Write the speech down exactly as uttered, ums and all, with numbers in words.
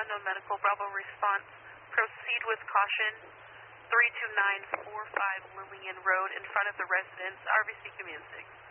unknown medical. Bravo response. Proceed with caution. three two nine four five Lillian Road in front of the residence. R B C Command six.